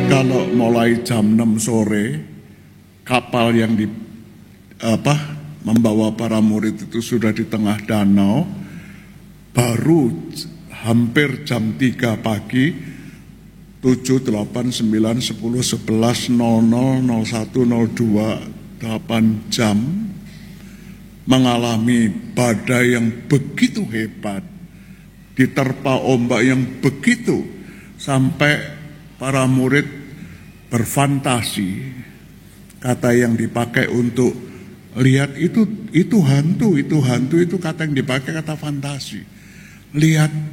kalau mulai jam 6 sore kapal yang membawa para murid itu sudah di tengah danau, baru hampir jam 3 pagi 7, 8, 9, 10, 11, 00, 01, 02, 8 jam mengalami badai yang begitu hebat, diterpa ombak yang begitu, sampai para murid berfantasi. Kata yang dipakai untuk lihat itu hantu, itu kata yang dipakai kata fantasi. Lihat